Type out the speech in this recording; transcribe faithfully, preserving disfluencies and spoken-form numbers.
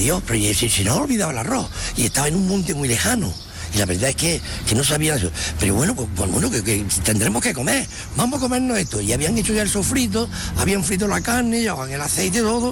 Dios, pero y si, si no olvidaba el arroz. Y estaba en un monte muy lejano. Y la verdad es que, que no sabía eso. Pero bueno, pues, pues bueno, que, que tendremos que comer. Vamos a comernos esto. Y habían hecho ya el sofrito, habían frito la carne, llevaban el aceite, todo.